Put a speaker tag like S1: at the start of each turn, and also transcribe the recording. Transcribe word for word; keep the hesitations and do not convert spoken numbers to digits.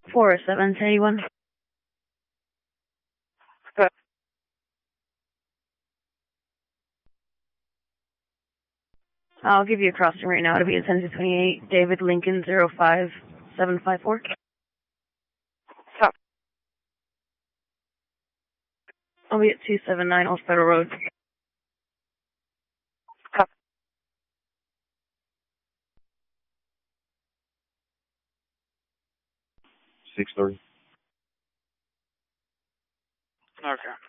S1: four seven three one.
S2: Okay.
S1: I'll give you a crossing right now. It'll be at ten to twenty-eight, David Lincoln zero five seven five four.
S2: Stop.
S1: I'll be at two seven nine Old Federal Road.
S2: Stop.
S3: six thirty.
S2: Okay.